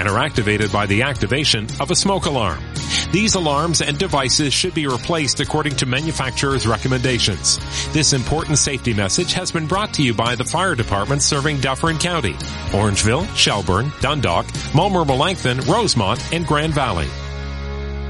and are activated by the activation of a smoke alarm. These alarms and devices should be replaced according to manufacturer's recommendations. This important safety message has been brought to you by the fire department serving Dufferin County, Orangeville, Shelburne, Dundalk, Mulmer-Melancthon, Rosemont, and Grand Valley.